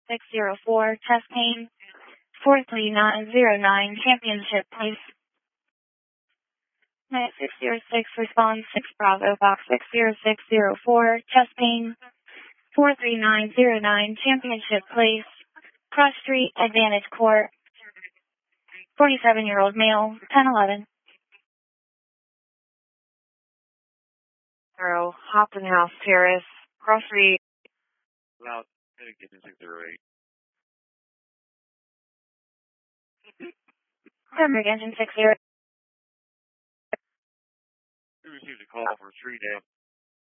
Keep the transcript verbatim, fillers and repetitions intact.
six zero four, test pain. four three nine zero nine, championship, please. nine six zero six, response six Bravo, box six zero six zero four, chest pain. four three nine zero nine, championship, please. Cross Street, Advantage Court. forty-seven-year-old male, ten eleven. Zero, Hopton House Terrace, Cross Street. Loud, Mitigation six zero eight. Denver Engine six zero. We received a call for a tree down